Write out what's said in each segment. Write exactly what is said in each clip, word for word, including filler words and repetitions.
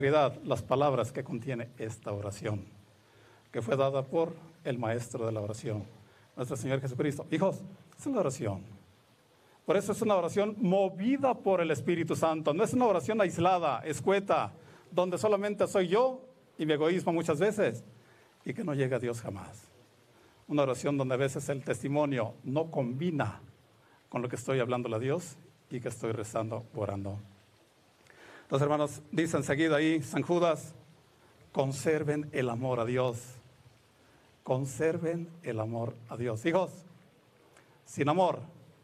las palabras que contiene esta oración, que fue dada por el maestro de la oración, nuestro Señor Jesucristo. Hijos, es una oración. Por eso es una oración movida por el Espíritu Santo. No es una oración aislada, escueta, donde solamente soy yo y mi egoísmo muchas veces, y que no llega a Dios jamás. Una oración donde a veces el testimonio no combina con lo que estoy hablando a Dios y que estoy rezando, orando. Los hermanos, dice enseguida ahí San Judas, conserven el amor a Dios. Conserven el amor a Dios. Hijos, sin amor,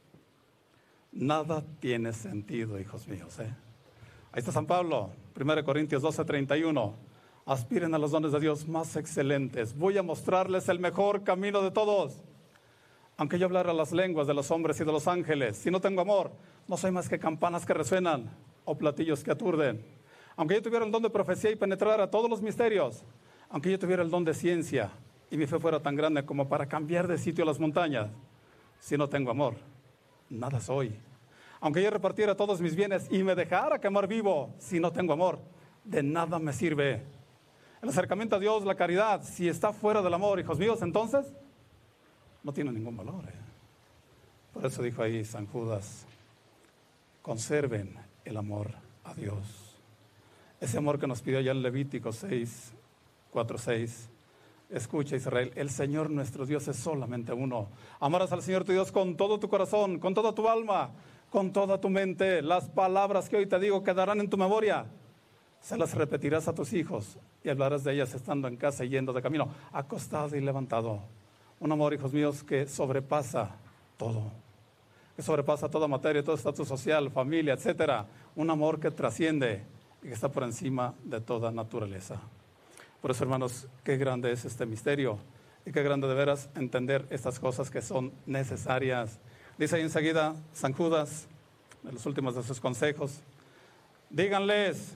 nada tiene sentido, hijos míos. ¿eh? Ahí está San Pablo, primera Corintios doce, treinta y uno. Aspiren a los dones de Dios más excelentes. Voy a mostrarles el mejor camino de todos. Aunque yo hablara las lenguas de los hombres y de los ángeles, si no tengo amor, no soy más que campanas que resuenan o platillos que aturden. Aunque yo tuviera el don de profecía y penetrara todos los misterios, aunque yo tuviera el don de ciencia y mi fe fuera tan grande como para cambiar de sitio las montañas, si no tengo amor, nada soy. Aunque yo repartiera todos mis bienes y me dejara quemar vivo, si no tengo amor, de nada me sirve. El acercamiento a Dios, la caridad, si está fuera del amor, hijos míos, entonces no tiene ningún valor. ¿eh? Por eso dijo ahí San Judas, conserven el amor a Dios. Ese amor que nos pidió ya en Levítico seis, cuatro, seis. Escucha, Israel, el Señor nuestro Dios es solamente uno. Amarás al Señor tu Dios con todo tu corazón, con toda tu alma, con toda tu mente. Las palabras que hoy te digo quedarán en tu memoria. Se las repetirás a tus hijos y hablarás de ellas estando en casa y yendo de camino, acostado y levantado. Un amor, hijos míos, que sobrepasa todo. Que sobrepasa toda materia, todo estatus social, familia, etcétera. Un amor que trasciende y que está por encima de toda naturaleza. Por eso, hermanos, qué grande es este misterio y qué grande de veras entender estas cosas que son necesarias. Dice ahí enseguida San Judas, en los últimos de sus consejos, díganles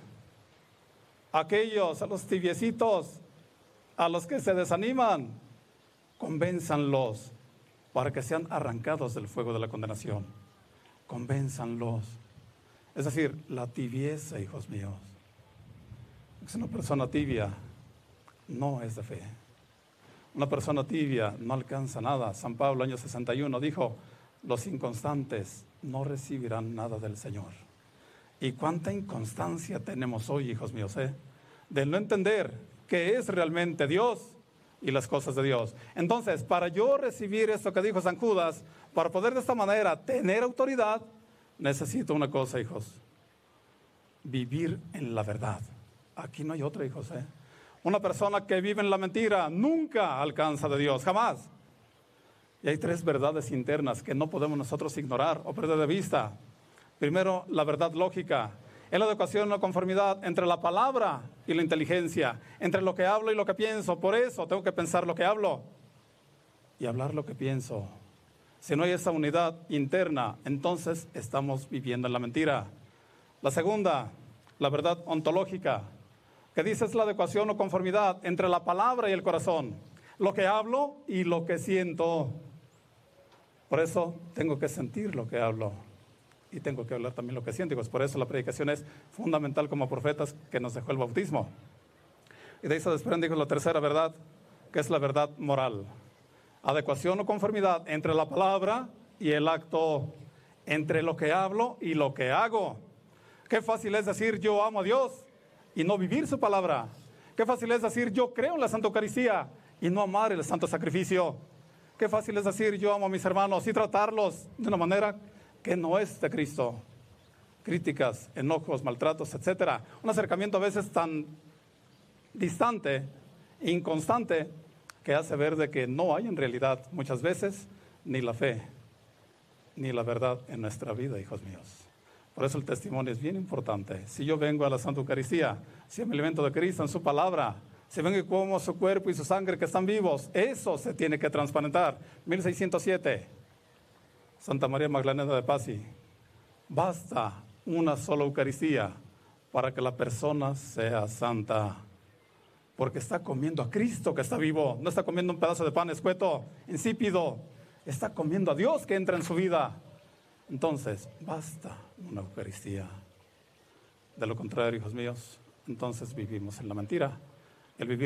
a aquellos, a los tibiecitos, a los que se desaniman, convénzanlos para que sean arrancados del fuego de la condenación. Convénzanlos. Es decir, la tibieza, hijos míos. Es una persona tibia, no es de fe. Una persona tibia no alcanza nada. San Pablo, año sesenta y uno, dijo, los inconstantes no recibirán nada del Señor. Y cuánta inconstancia tenemos hoy, hijos míos, ¿eh? de no entender qué es realmente Dios y las cosas de Dios. Entonces, para yo recibir esto que dijo San Judas, para poder de esta manera tener autoridad, necesito una cosa, hijos, vivir en la verdad. Aquí no hay otra, hijos, ¿eh? Una persona que vive en la mentira nunca alcanza de Dios, jamás. Y hay tres verdades internas que no podemos nosotros ignorar o perder de vista. Primero, la verdad lógica. Es la adecuación, la conformidad entre la palabra y la inteligencia, entre lo que hablo y lo que pienso. Por eso tengo que pensar lo que hablo y hablar lo que pienso. Si no hay esa unidad interna, entonces estamos viviendo en la mentira. La segunda, la verdad ontológica, que dice es la adecuación o conformidad entre la palabra y el corazón, lo que hablo y lo que siento. Por eso tengo que sentir lo que hablo. Y tengo que hablar también lo que siento. Por eso la predicación es fundamental como profetas que nos dejó el bautismo. Y de ahí se desprende, dijo, la tercera verdad, que es la verdad moral. Adecuación o conformidad entre la palabra y el acto, entre lo que hablo y lo que hago. Qué fácil es decir yo amo a Dios y no vivir su palabra. Qué fácil es decir yo creo en la Santa Eucaristía y no amar el santo sacrificio. Qué fácil es decir yo amo a mis hermanos y tratarlos de una manera que no es de Cristo. Críticas, enojos, maltratos, etcétera. Un acercamiento a veces tan distante, inconstante, que hace ver de que no hay en realidad muchas veces ni la fe, ni la verdad en nuestra vida, hijos míos. Por eso el testimonio es bien importante. Si yo vengo a la Santa Eucaristía, si me alimento de Cristo en su palabra, si vengo y como su cuerpo y su sangre que están vivos, eso se tiene que transparentar. mil seiscientos siete. Santa María Magdalena de Pazzi, basta una sola Eucaristía para que la persona sea santa, porque está comiendo a Cristo que está vivo, no está comiendo un pedazo de pan escueto, insípido, está comiendo a Dios que entra en su vida. Entonces, basta una Eucaristía. De lo contrario, hijos míos, entonces vivimos en la mentira. El vivir